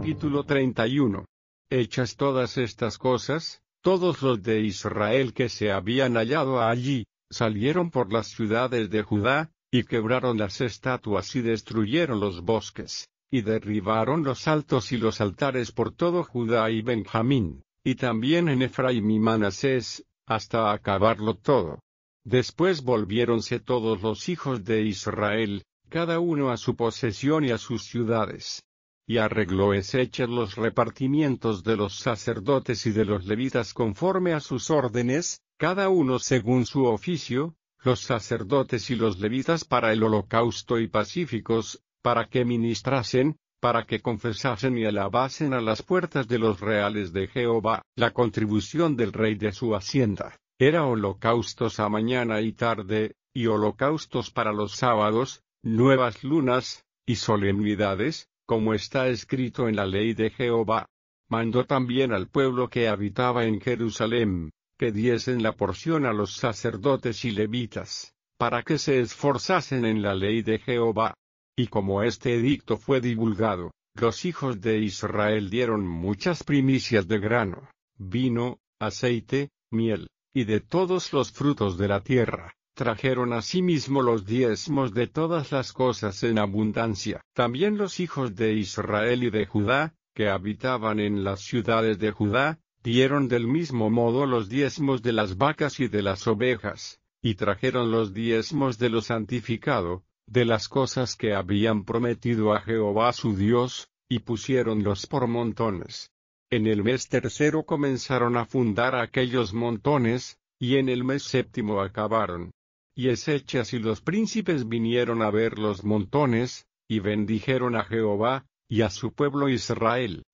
Capítulo 31. Hechas todas estas cosas, todos los de Israel que se habían hallado allí, salieron por las ciudades de Judá, y quebraron las estatuas y destruyeron los bosques, y derribaron los altos y los altares por todo Judá y Benjamín, y también en Efraín y Manasés, hasta acabarlo todo. Después volviéronse todos los hijos de Israel, cada uno a su posesión y a sus ciudades. Y arregló Ezequiel los repartimientos de los sacerdotes y de los levitas conforme a sus órdenes, cada uno según su oficio, los sacerdotes y los levitas para el holocausto y pacíficos, para que ministrasen, para que confesasen y alabasen a las puertas de los reales de Jehová. La contribución del rey de su hacienda era holocaustos a mañana y tarde, y holocaustos para los sábados, nuevas lunas, y solemnidades, como está escrito en la ley de Jehová. Mandó también al pueblo que habitaba en Jerusalem, que diesen la porción a los sacerdotes y levitas, para que se esforzasen en la ley de Jehová. Y como este edicto fue divulgado, los hijos de Israel dieron muchas primicias de grano, vino, aceite, miel, y de todos los frutos de la tierra. Trajeron asimismo los diezmos de todas las cosas en abundancia. También los hijos de Israel y de Judá, que habitaban en las ciudades de Judá, dieron del mismo modo los diezmos de las vacas y de las ovejas, y trajeron los diezmos de lo santificado, de las cosas que habían prometido a Jehová su Dios, y pusiéronlos por montones. En el mes tercero comenzaron a fundar aquellos montones, y en el mes séptimo acabaron. Y Ezequias y los príncipes vinieron a ver los montones, y bendijeron a Jehová, y a su pueblo Israel.